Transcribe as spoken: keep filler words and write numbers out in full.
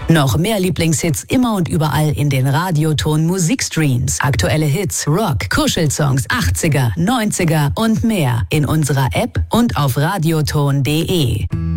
Noch mehr Lieblingshits immer und überall in den Radioton Musikstreams. Aktuelle Hits, Rock, Kuschelsongs, achtziger, neunziger und mehr in unserer App und auf radioton punkt de.